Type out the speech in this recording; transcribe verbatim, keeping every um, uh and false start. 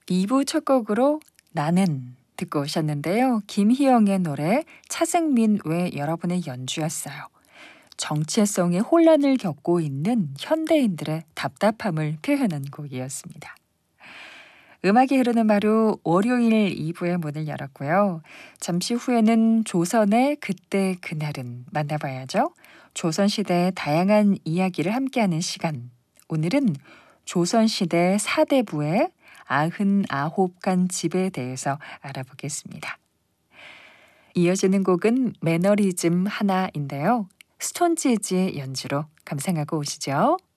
이 부 첫 곡으로 나는 듣고 오셨는데요. 김희영의 노래 차승민 외 여러분의 연주였어요. 정체성의 혼란을 겪고 있는 현대인들의 답답함을 표현한 곡이었습니다. 음악이 흐르는 바로 월요일 이 부의 문을 열었고요. 잠시 후에는 조선의 그때 그날은 만나봐야죠. 조선시대의 다양한 이야기를 함께하는 시간. 오늘은 조선시대 사대부의 아흔아홉 간 집에 대해서 알아보겠습니다. 이어지는 곡은 매너리즘 하나인데요. 스톤지즈의 연주로 감상하고 오시죠.